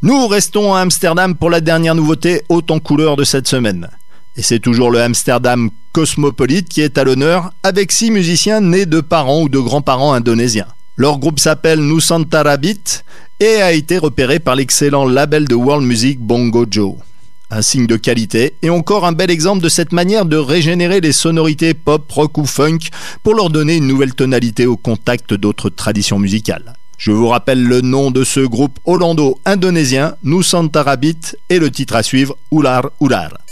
Nous restons à Amsterdam pour la dernière nouveauté haute en couleur de cette semaine. Et c'est toujours le Amsterdam Cosmopolite qui est à l'honneur, avec 6 musiciens nés de parents ou de grands-parents indonésiens. Leur groupe s'appelle Nusantara Beat et a été repéré par l'excellent label de world music Bongo Joe. Un signe de qualité et encore un bel exemple de cette manière de régénérer les sonorités pop, rock ou funk pour leur donner une nouvelle tonalité au contact d'autres traditions musicales. Je vous rappelle le nom de ce groupe hollando-indonésien, Nusantara Beat, et le titre à suivre, Ular Ular.